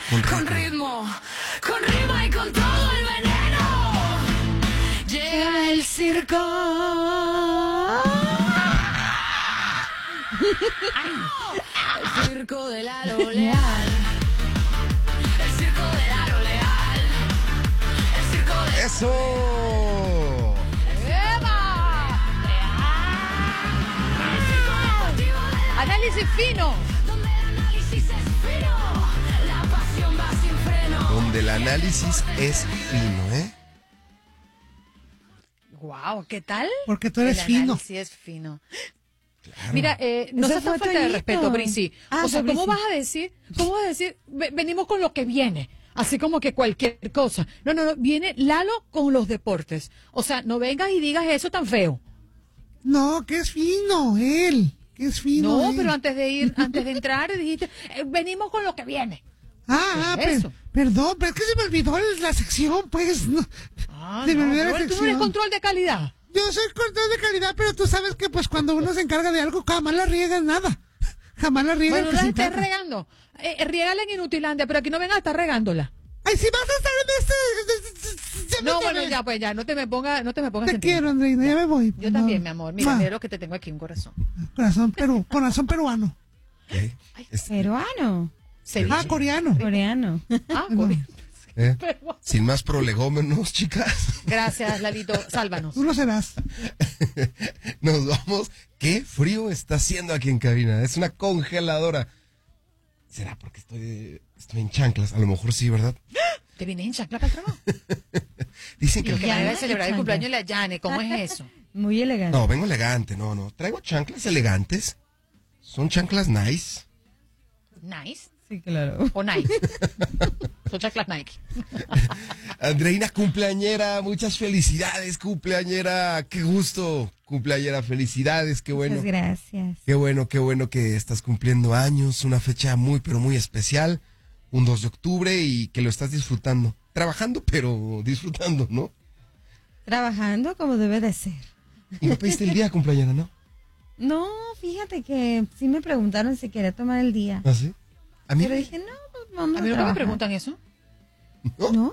Con ritmo, con rima y con todo el veneno. Llega el circo. El circo de Lalo Leal. El circo de Lalo Leal. El circo de... ¡Eso! ¡Eva! Análisis fino. Donde el análisis es fino. La pasión va sin freno. Donde el análisis es fino, ¿eh? Wow, ¿qué tal? Porque tú eres El fino. análisis es fino. Claro. Mira, no Ese seas tan fue falta de Toñito. respeto, Brisi. Ah, O sea, Brisi. ¿cómo vas a decir, venimos con lo que viene? Así como que cualquier cosa. No, viene Lalo con los deportes. O sea, no vengas y digas eso tan feo. No, que es fino, él. Que es fino. No, él. pero antes de entrar, dijiste, venimos con lo que viene. ¿Qué es eso? Perdón, pero es que se me olvidó la sección, pues. No. Se me olvidó la Tú no eres sección. control de calidad. Yo soy control de calidad, pero tú sabes que pues cuando uno se encarga de algo, jamás la riegas nada. Jamás la riegas. Bueno, no la estés regando. Riégala en Inutilandia, pero aquí no vengas a estar regándola. Ay, si vas a estar en este... No, bueno, ya, pues ya, no te me pongas Te sentimental. quiero, Andreina, ya me voy. Yo también, mi amor. Mira, Ma. mira lo que te tengo aquí, un corazón. Corazón peruano. ¿Eh? Peruano, Ceviche. Ah, coreano. coreano. Ah, coreano. ¿Eh? Pero- Sin más prolegómenos, chicas. Gracias, Lalito. Sálvanos. Tú lo serás. Nos vamos. Qué frío está haciendo aquí en cabina. Es una congeladora. ¿Será porque estoy en chanclas? A lo mejor sí, ¿verdad? ¿Te vienes en chancla para el trabajo? Dicen Y que... lo que me debe celebrar el chancla. cumpleaños de la Yane, ¿cómo es eso? Muy elegante. No, vengo elegante, no. Traigo chanclas elegantes. Son chanclas nice. Nice. Sí, claro. O Nike. Son chanclas Nike. Andreina, cumpleañera, muchas felicidades, cumpleañera. Qué gusto, cumpleañera, felicidades, qué bueno. Muchas gracias. Qué bueno que estás cumpliendo años, una fecha muy, pero muy especial, un 2 de octubre y que lo estás disfrutando. Trabajando, pero disfrutando, ¿no? Trabajando como debe de ser. Y no pediste el día, cumpleañera, ¿no? No, fíjate que sí me preguntaron si quería tomar el día. ¿Ah, sí? A mí, Pero dije, no, pues vamos A mí no me trabajar. preguntan eso. ¿No?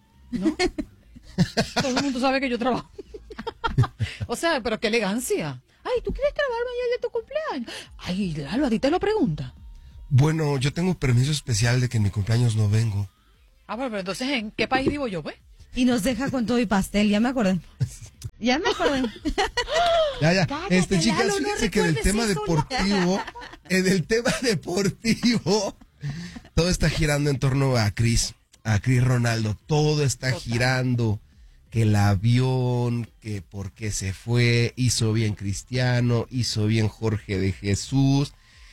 Todo el mundo sabe que yo trabajo. O sea, pero qué elegancia. Ay, ¿tú quieres trabajar mañana de tu cumpleaños? Ay, Lalo, a ti te lo pregunta. bueno, yo tengo permiso especial de que en mi cumpleaños no vengo. Ah, bueno, pero entonces, ¿en qué país vivo yo, pues? Y nos deja con todo y pastel, ya me acordé. Ya me acordé. Ya. Cállate, Chicas, Lalo, no fíjense que en el recuerdes tema eso, deportivo, todo está girando en torno a Cris Ronaldo. Todo está girando. Que el avión, que por qué se fue, hizo bien Cristiano, hizo bien Jorge de Jesús.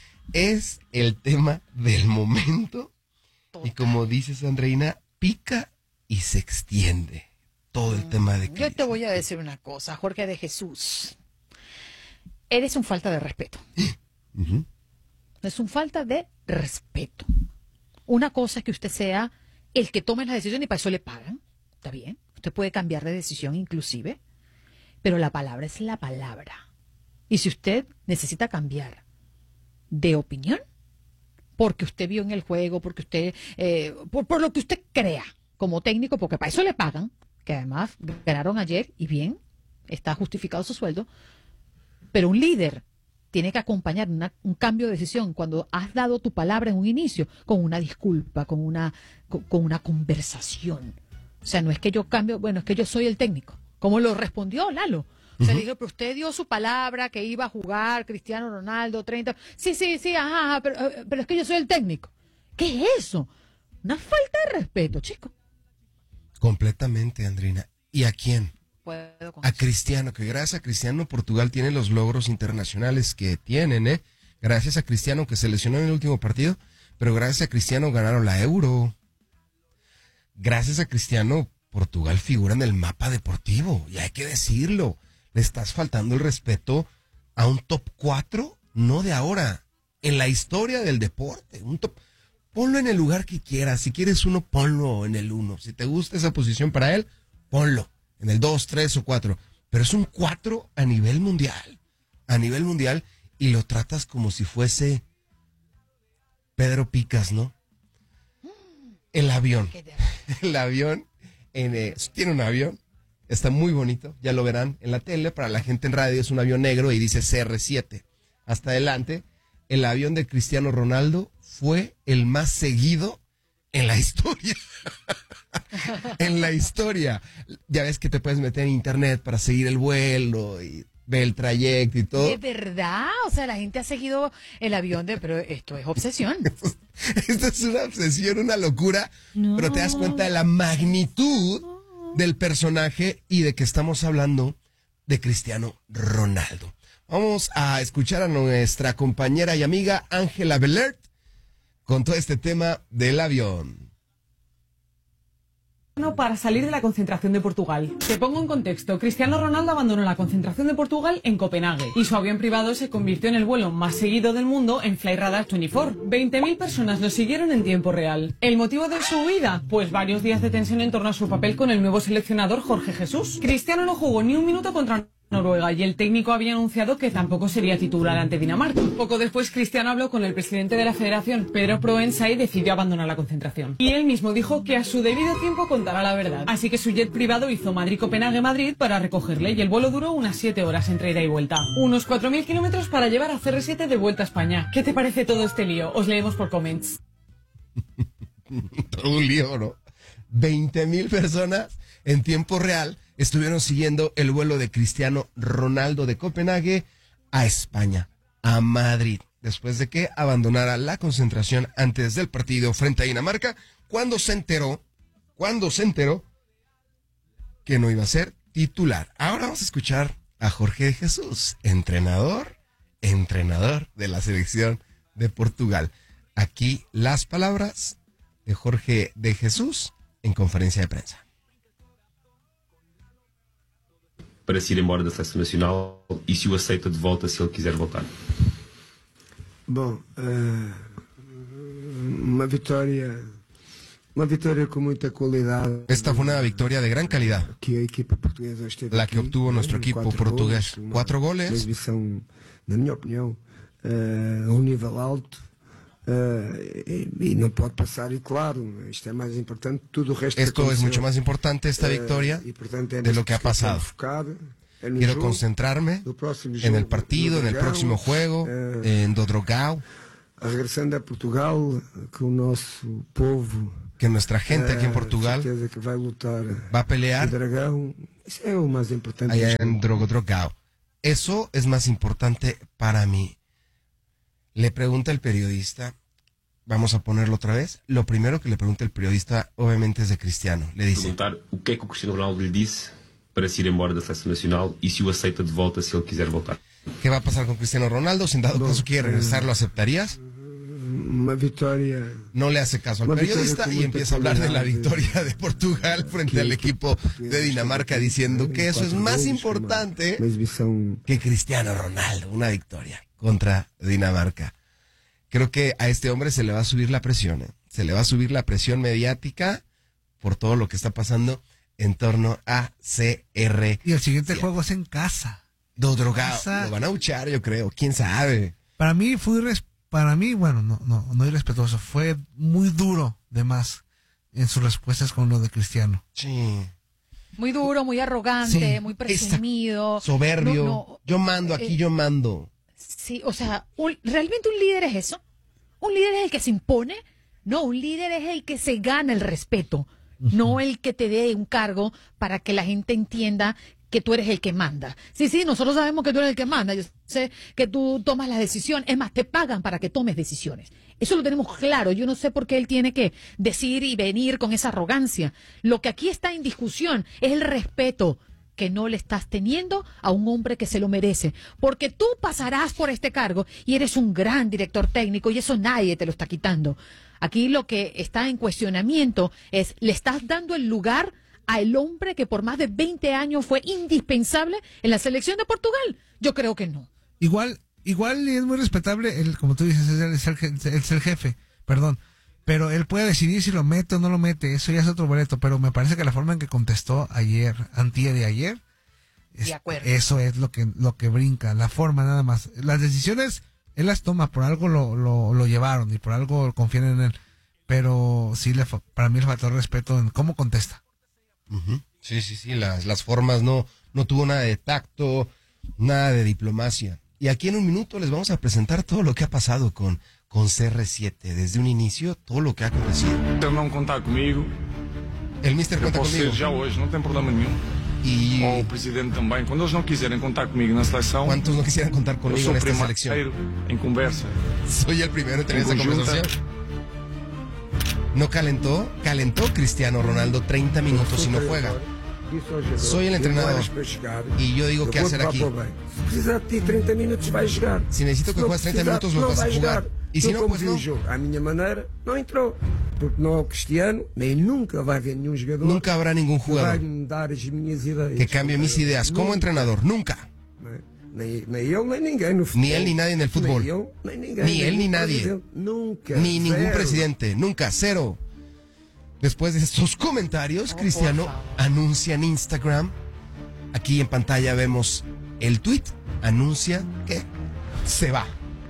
Es el tema del momento. Y como dices, Andreina, pica y se extiende. Todo el tema de Yo Cris. te voy a decir una cosa, Jorge de Jesús. Eres un falta de respeto. Ujú. Es un falta de respeto. Una cosa es que usted sea el que tome las decisiones y para eso le pagan. ¿Está bien? Usted puede cambiar de decisión inclusive, pero la palabra es la palabra. Y si usted necesita cambiar de opinión, porque usted vio en el juego, porque usted, por lo que usted crea como técnico, porque para eso le pagan, que además ganaron ayer y bien, está justificado su sueldo, pero un líder tiene que acompañar un cambio de decisión cuando has dado tu palabra en un inicio, con una disculpa, con una conversación. O sea, no es que yo cambio, bueno, es que yo soy el técnico. ¿Cómo lo respondió Lalo? O sea, le dijo, pero usted dio su palabra que iba a jugar Cristiano Ronaldo, 30. Sí, ajá, pero es que yo soy el técnico. ¿Qué es eso? Una falta de respeto, chico. Completamente, Andrina. ¿Y a quién? Puedo con A eso. Cristiano, que gracias a Cristiano Portugal tiene los logros internacionales que tienen, ¿eh? Gracias a Cristiano que se lesionó en el último partido, pero gracias a Cristiano ganaron la Euro. Gracias a Cristiano, Portugal figura en el mapa deportivo, y hay que decirlo. Le estás faltando el respeto a un top 4, no de ahora, en la historia del deporte. Un top, ponlo en el lugar que quieras. Si quieres uno, ponlo en el 1. Si te gusta esa posición para él, ponlo en el 2, 3 o 4. Pero es un 4 a nivel mundial. A nivel mundial, y lo tratas como si fuese Pedro Picas, ¿no? El avión. Qué terrible. El avión, tiene un avión, está muy bonito, ya lo verán en la tele, para la gente en radio es un avión negro y dice CR7. Hasta adelante, el avión de Cristiano Ronaldo fue el más seguido en la historia. En la historia. Ya ves que te puedes meter en internet para seguir el vuelo y ver el trayecto y todo. ¿De verdad? O sea, la gente ha seguido el avión pero esto es obsesión. Esto es una obsesión, una locura, No. pero te das cuenta de la magnitud del personaje y de que estamos hablando de Cristiano Ronaldo. Vamos a escuchar a nuestra compañera y amiga Ángela Belert con todo este tema del avión. Para salir de la concentración de Portugal. Te pongo en contexto. Cristiano Ronaldo abandonó la concentración de Portugal en Copenhague y su avión privado se convirtió en el vuelo más seguido del mundo en Flightradar 24. 20.000 personas lo siguieron en tiempo real. ¿El motivo de su huida? Pues varios días de tensión en torno a su papel con el nuevo seleccionador Jorge Jesús. Cristiano no jugó ni un minuto contra Noruega y el técnico había anunciado que tampoco sería titular ante Dinamarca. Poco después Cristiano habló con el presidente de la federación, Pedro Proença, y decidió abandonar la concentración. Y él mismo dijo que a su debido tiempo contará la verdad. Así que su jet privado hizo Madrid-Copenhague-Madrid para recogerle y el vuelo duró unas 7 horas entre ida y vuelta. Unos 4.000 kilómetros para llevar a CR7 de vuelta a España. ¿Qué te parece todo este lío? Os leemos por comments. Todo un lío, ¿no? 20.000 personas en tiempo real estuvieron siguiendo el vuelo de Cristiano Ronaldo de Copenhague a España, a Madrid, después de que abandonara la concentración antes del partido frente a Dinamarca, cuando se enteró que no iba a ser titular. Ahora vamos a escuchar a Jorge Jesús, entrenador de la selección de Portugal. Aquí las palabras de Jorge de Jesús en conferencia de prensa. Para se ir embora da Seleção Nacional e se o aceita de volta se ele quiser voltar? Bom, uma vitória com muita qualidade. Esta fue una victoria de gran calidad, Que a equipa portuguesa esteve la que aqui, obtuvo nuestro equipo portugués. 4 Uma goles, exibição, na minha opinião, a um nível alto. E não pode passar, e claro, isto é mais importante, tudo o resto esto es aconteceu. mucho más importante, esta victoria, E, portanto, é de lo nisto que ha pasado. focar, é no Quiero jogo, concentrarme no próximo jogo, en el partido, en el no próximo Dragão, juego, en Dodrogao, regressando a Portugal, que o nosso povo, que nuestra gente aquí en Portugal certeza que vai lutar va a o pelear Dragão. Isso é o mais importante. allá en Dodrogao. Eso es más importante para mí. Le pregunta el periodista, vamos a ponerlo otra vez. Lo primero que le pregunta el periodista, obviamente, es de Cristiano. Le dice, Perguntar o que é que o Cristiano Ronaldo lhe disse para se ir embora da Seleção Nacional e se o aceita de volta se ele quiser voltar. ¿qué va a pasar con Cristiano Ronaldo? Si en dado caso quiere regresar, ¿lo aceptarías? Uma vitória. No le hace caso al Una victoria periodista con y mucha empieza a hablar de la calidad, victoria de Portugal frente al equipo de Dinamarca, diciendo que eso es más importante Uma exibição. que Cristiano Ronaldo, una victoria contra Dinamarca. Creo que a este hombre se le va a subir la presión, ¿eh? Se le va a subir la presión mediática por todo lo que está pasando en torno a CR. Y el siguiente juego es en casa. Dodrogao. Esa- Lo van a abuchear, yo creo. ¿Quién sabe? Para mí bueno, no irrespetuoso, fue muy duro de más en sus respuestas con lo de Cristiano. Sí. Muy duro, muy arrogante, Sí, muy presumido. Soberbio. No, Yo mando aquí, yo mando. sí, o sea, ¿realmente un líder es eso? ¿Un líder es el que se impone? No, un líder es el que se gana el respeto, no el que te dé un cargo para que la gente entienda que tú eres el que manda. Sí, nosotros sabemos que tú eres el que manda, yo sé que tú tomas las decisiones, es más, te pagan para que tomes decisiones. Eso lo tenemos claro, yo no sé por qué él tiene que decir y venir con esa arrogancia. Lo que aquí está en discusión es el respeto que no le estás teniendo a un hombre que se lo merece, porque tú pasarás por este cargo y eres un gran director técnico y eso nadie te lo está quitando. Aquí lo que está en cuestionamiento es, ¿le estás dando el lugar al hombre que por más de 20 años fue indispensable en la selección de Portugal? Yo creo que no. Igual es muy respetable, como tú dices, el ser jefe, perdón. Pero él puede decidir si lo mete o no lo mete, eso ya es otro boleto. Pero me parece que la forma en que contestó antier de ayer, De acuerdo. eso es lo que brinca, la forma nada más. Las decisiones, él las toma, por algo lo llevaron y por algo confían en él. Pero sí, para mí le faltó respeto en cómo contesta. Ujú. Sí, las formas no tuvo nada de tacto, nada de diplomacia. Y aquí en un minuto les vamos a presentar todo lo que ha pasado con CR7, desde un inicio, todo lo que ha acontecido. Não contar comigo, El mister eu cuenta posso conmigo. ser já hoje, não tem problema nenhum. Y Ou o presidente também. Quando eles não quiserem contar comigo na seleção, ¿cuántos no quisieran contar eu conmigo sou en o esta selección? primeiro em conversa. Soy el primero en tener En esa conjunta. conversación. ¿No calentó? Calentó Cristiano Ronaldo 30 minutos y no juega. Soy el entrenador. Y yo digo qué hacer aquí. Se precisar de ti 30 minutos, vais jogar. Si necesito que não juegues 30 precisar, minutos, lo não vas a vais jugar. jogar. Y si Eu, no, como pues vi no. o jogo à minha maneira, não entrou. Porque não é o Cristiano, nem nunca vai haver nenhum jogador Nunca habrá ningún que vai jugador me dar as minhas ideias. que cambie mis ideas como entrenador. Nunca. Nem ele, nem ninguém no futebol. Ni él ni nadie en el fútbol. Nem ele, nem ninguém. Ni él ni nenhum nadie. presidente. Nunca. Ni ningún Zero. presidente. Nunca. Cero. Después de estos comentarios, Cristiano anuncia en Instagram. Aquí en pantalla vemos el tweet. Anuncia que se va.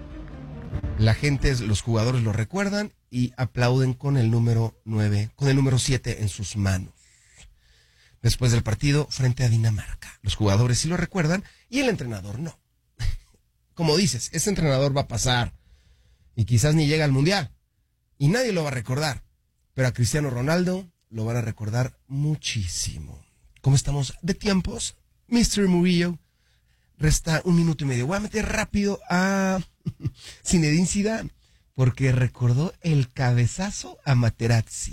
La gente, los jugadores lo recuerdan y aplauden con el número 9, con el número 7 en sus manos. Después del partido frente a Dinamarca. Los jugadores sí lo recuerdan y el entrenador no. Como dices, ese entrenador va a pasar y quizás ni llega al Mundial y nadie lo va a recordar. Pero a Cristiano Ronaldo lo van a recordar muchísimo. ¿Cómo estamos de tiempos? Mr. Murillo, resta 1 minuto y medio. Voy a meter rápido a Zinedine Zidane porque recordó el cabezazo a Materazzi.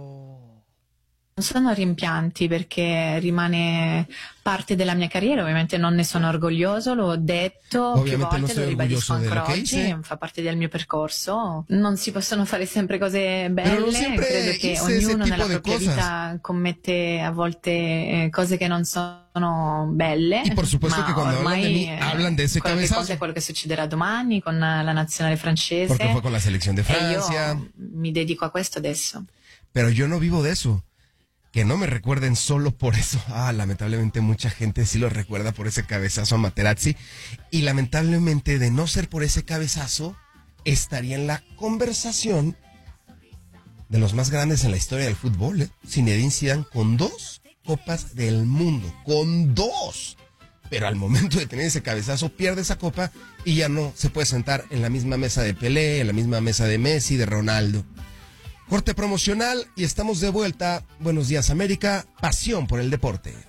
Non sono rimpianti perché rimane parte della mia carriera, ovviamente non ne sono orgoglioso, l'ho detto più Ovviamente non volte, sei lo ribadisco orgoglioso di ancora quello che oggi, hice. fa parte del mio percorso. Non si possono fare sempre cose Però non belle, sempre credo che hice ese ognuno tipo nella de propria cosas. vita commette a volte cose che non sono belle, Y por supuesto ma que cuando hablan de ormai mí, hablan de ese qualche cabezazo. cosa è quello che succederà domani con la nazionale francese Porque fue con la selección de e Francia. io mi dedico a questo adesso. Pero yo no vivo de eso. Que no me recuerden solo por eso. Lamentablemente mucha gente sí lo recuerda por ese cabezazo a Materazzi. Y lamentablemente de no ser por ese cabezazo, estaría en la conversación de los más grandes en la historia del fútbol. Zinedine Zidane con 2 copas del mundo. Con 2. Pero al momento de tener ese cabezazo pierde esa copa y ya no se puede sentar en la misma mesa de Pelé, en la misma mesa de Messi, de Ronaldo. Corte promocional y estamos de vuelta. Buenos días, América. Pasión por el deporte.